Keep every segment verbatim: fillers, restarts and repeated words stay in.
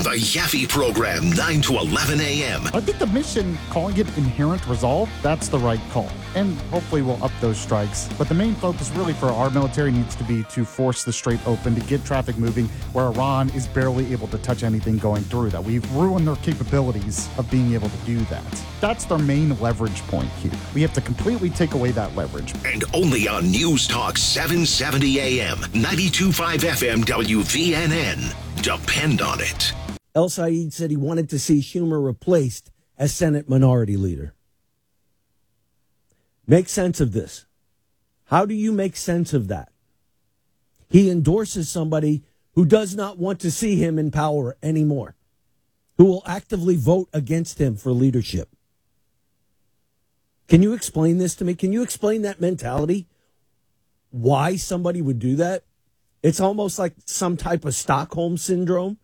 The Yaffe Program, nine to eleven a.m. I think the mission, calling it Inherent Resolve, that's the right call. And hopefully we'll up those strikes. But the main focus really for our military needs to be to force the Strait open, to get traffic moving, where Iran is barely able to touch anything going through that. We've ruined their capabilities of being able to do that. That's their main leverage point here. We have to completely take away that leverage. And only on News Talk seven seventy a.m., ninety-two point five F M W V N N. Depend on it. El Sayed said he wanted to see Schumer replaced as Senate Minority Leader. Make sense of this. How do you make sense of that? He endorses somebody who does not want to see him in power anymore, who will actively vote against him for leadership. Can you explain this to me? Can you explain that mentality? Why somebody would do that? It's almost like some type of Stockholm syndrome.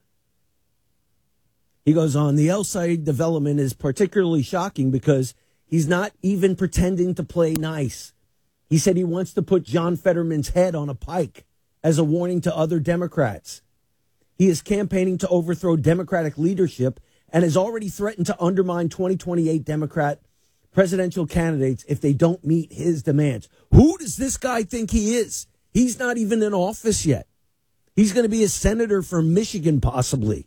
He goes on, the El Sayed development is particularly shocking because he's not even pretending to play nice. He said he wants to put John Fetterman's head on a pike as a warning to other Democrats. He is campaigning to overthrow Democratic leadership and has already threatened to undermine twenty twenty-eight Democrat presidential candidates if they don't meet his demands. Who does this guy think he is? He's not even in office yet. He's going to be a senator from Michigan, possibly.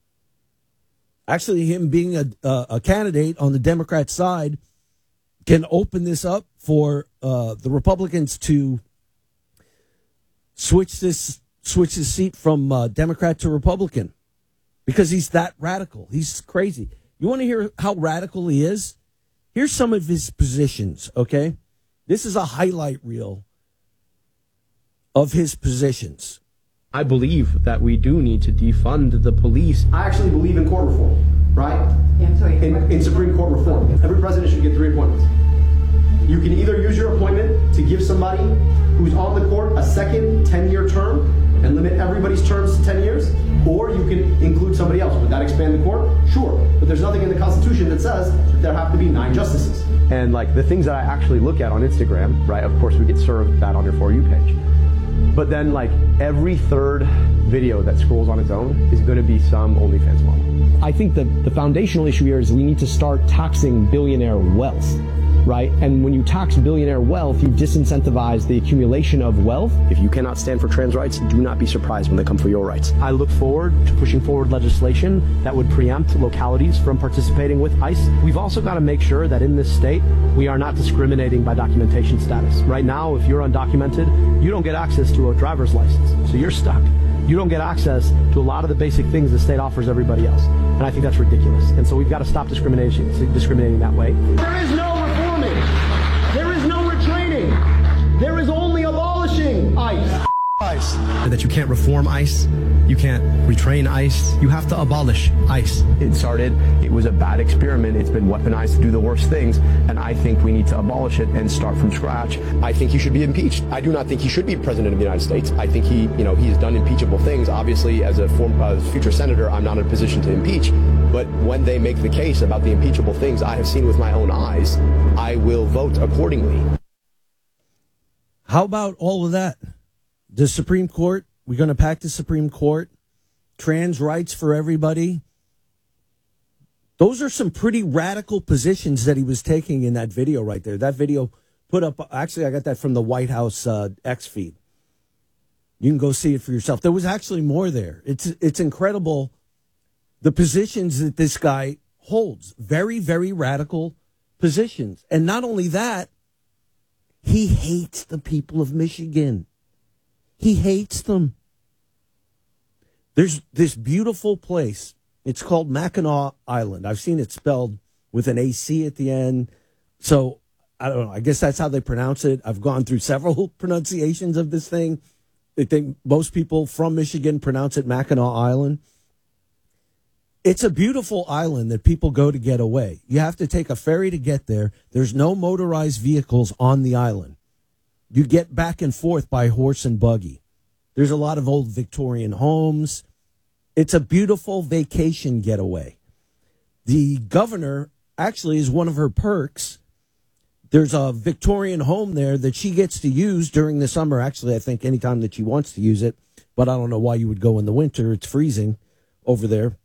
Actually, him being a, uh, a candidate on the Democrat side can open this up for uh, the Republicans to switch this switch his seat from uh, Democrat to Republican because he's that radical. He's crazy. You want to hear how radical he is? Here's some of his positions, okay? This is a highlight reel of his positions. I believe that we do need to defund the police. I actually believe in court reform, right? Yeah, I'm sorry. In, in Supreme Court reform. Every president should get three appointments. You can either use your appointment to give somebody who's on the court a second ten-year term and limit everybody's terms to ten years, or you can include somebody else. Would that expand the court? Sure. But there's nothing in the Constitution that says that there have to be nine justices. And like the things that I actually look at on Instagram, right, of course we get served that on your For You page. But then, like, every third video that scrolls on its own is going to be some OnlyFans model. I think the, the foundational issue here is we need to start taxing billionaire wealth, right? And when you tax billionaire wealth, you disincentivize the accumulation of wealth. If you cannot stand for trans rights, do not be surprised when they come for your rights. I look forward to pushing forward legislation that would preempt localities from participating with ICE. We've also got to make sure that in this state, we are not discriminating by documentation status. Right now, if you're undocumented, you don't get access to a driver's license, so you're stuck. You don't get access to a lot of the basic things the state offers everybody else. And I think that's ridiculous. And so we've got to stop discrimination, discriminating that way. There is no reforming. There is no retraining. There is only abolishing ICE. ICE. That you can't reform ICE. You can't retrain ICE. You have to abolish ICE. It started, it was a bad experiment. It's been weaponized to do the worst things. And I think we need to abolish it and start from scratch. I think he should be impeached. I do not think he should be president of the United States. I think he, you know, he has done impeachable things. Obviously, as a form, uh, future senator, I'm not in a position to impeach. But when they make the case about the impeachable things I have seen with my own eyes, I will vote accordingly. How about all of that? The Supreme Court, we're going to pack the Supreme Court, trans rights for everybody. Those are some pretty radical positions that he was taking in that video right there. That video put up, actually, I got that from the White House uh, X feed. You can go see it for yourself. There was actually more there. It's, it's incredible the positions that this guy holds. Very, very radical positions. And not only that, he hates the people of Michigan. He hates them. There's this beautiful place. It's called Mackinac Island. I've seen it spelled with an A C at the end. So, I don't know. I guess that's how they pronounce it. I've gone through several pronunciations of this thing. I think most people from Michigan pronounce it Mackinac Island. It's a beautiful island that people go to get away. You have to take a ferry to get there. There's no motorized vehicles on the island. You get back and forth by horse and buggy. There's a lot of old Victorian homes. It's a beautiful vacation getaway. The governor actually is one of her perks. There's a Victorian home there that she gets to use during the summer. Actually, I think anytime that she wants to use it. But I don't know why you would go in the winter. It's freezing over there.